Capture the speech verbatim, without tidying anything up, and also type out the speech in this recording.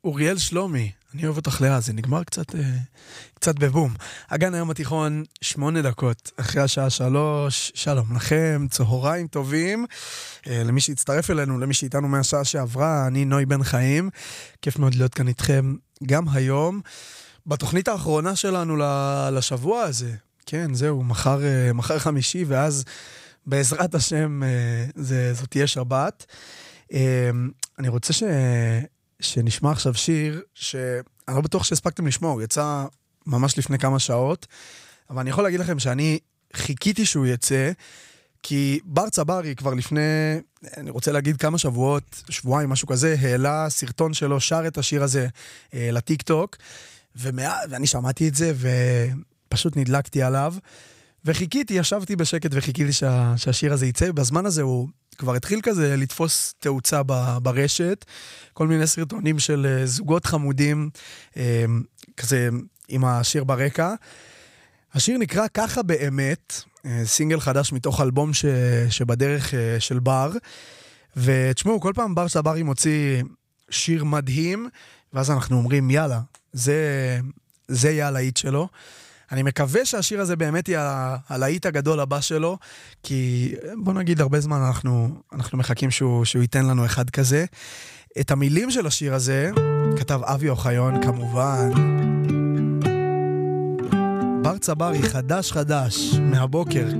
אוריאל שלומי, אני אוהב אותך לאט, זה נגמר קצת, קצת בבום. הגן היום התיכון, שמונה דקות, אחרי השעה שלוש, שלום לכם, צהריים טובים, למי שהצטרף אלינו, למי שאיתנו מהשעה שעברה, אני נוי בן חיים, כיף מאוד להיות כאן איתכם גם היום, בתוכנית האחרונה שלנו לשבוע הזה, כן, זהו, מחר, מחר חמישי, ואז בעזרת השם, זה, זאת תהיה שבת. אני רוצה ש... שנשמע עכשיו שיר שאני לא בטוח שהספקתם לשמוע, הוא יצא ממש לפני כמה שעות, אבל אני יכול להגיד לכם שאני חיכיתי שהוא יצא, כי בר צברי כבר לפני, אני רוצה להגיד כמה שבועות, שבועיים, משהו כזה, העלה סרטון שלו, שר את השיר הזה אה, לטיק טוק, ומה, ואני שמעתי את זה ופשוט נדלקתי עליו, וחיכיתי, ישבתי בשקט וחיכיתי שה, שהשיר הזה יצא, בזמן הזה הוא כבר התחיל כזה לתפוס תאוצה ברשת, כל מיני סרטונים של זוגות חמודים, כזה עם השיר ברקע. השיר נקרא ככה באמת, סינגל חדש מתוך אלבום ש, שבדרך של בר, ותשמעו, כל פעם בר צברי מוציא שיר מדהים, ואז אנחנו אומרים יאללה, זה, זה יהיה הלהיט שלו. אני מקווה שהשיר הזה באמת יהיה הלהיט הגדול הבא שלו, כי בוא נגיד הרבה זמן אנחנו, אנחנו מחכים שהוא, שהוא ייתן לנו אחד כזה. את המילים של השיר הזה כתב אבי אוחיון כמובן. בר צברי חדש חדש מהבוקר